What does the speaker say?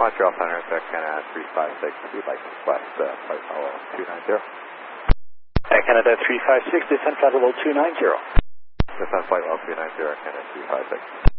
Montreal Center, Canada 356, we'd like to request flight level 290. Canada 356, descent flight level 290. Descent flight level 290, Canada 356.